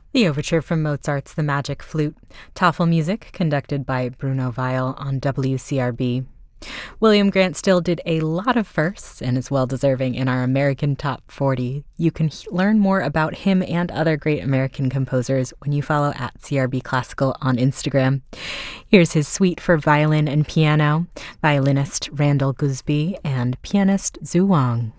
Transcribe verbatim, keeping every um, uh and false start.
The overture from Mozart's The Magic Flute. Tafel music conducted by Bruno Weil on W C R B. William Grant Still did a lot of firsts and is well-deserving in our American Top forty. You can he- learn more about him and other great American composers when you follow at C R B Classical on Instagram. Here's his suite for violin and piano, violinist Randall Guzby and pianist Zhu Wang.